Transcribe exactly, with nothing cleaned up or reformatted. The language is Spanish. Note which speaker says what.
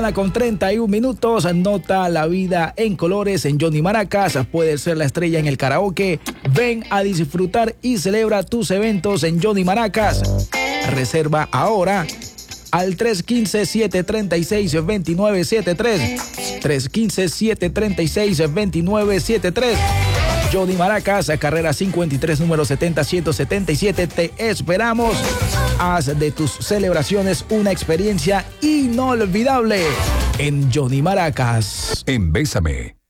Speaker 1: Con treinta y un minutos, nota la vida en colores en Johnny Maracas. Puedes ser la estrella en el karaoke. Ven a disfrutar y celebra tus eventos en Johnny Maracas. Reserva ahora al tres uno cinco, siete tres seis, dos nueve siete tres. tres uno cinco, siete tres seis, dos nueve siete tres. Johnny Maracas, carrera cincuenta y tres, número setenta, ciento setenta y siete. Te esperamos. Haz de tus celebraciones una experiencia inolvidable en Johnny Maracas.
Speaker 2: En Bésame,